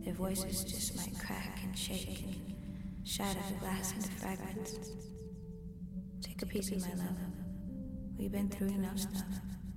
Their voices just might crack and shake and shatter the glass into fragments. Take a piece of my love. We've been through enough stuff.